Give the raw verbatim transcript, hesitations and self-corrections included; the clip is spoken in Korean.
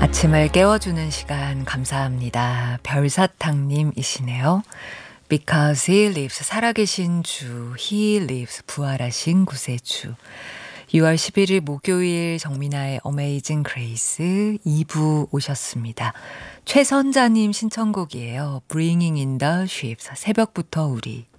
아침을 깨워주는 시간 감사합니다. 별사탕님이시네요. Because he lives, 살아계신 주, he lives, 부활하신 구세주. 유월 십일일 목요일 정민아의 Amazing Grace 이 부 오셨습니다. 최선자님 신청곡이에요. Bringing in the ships, 새벽부터 우리.